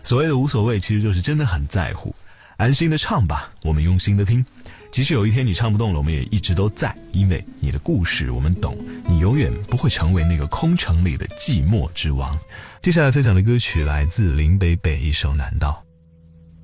所谓的无所谓，其实就是真的很在乎。安心的唱吧，我们用心的听。即使有一天你唱不动了，我们也一直都在，因为你的故事我们懂，你永远不会成为那个空城里的寂寞之王。接下来分享的歌曲来自林北北一首《难道》。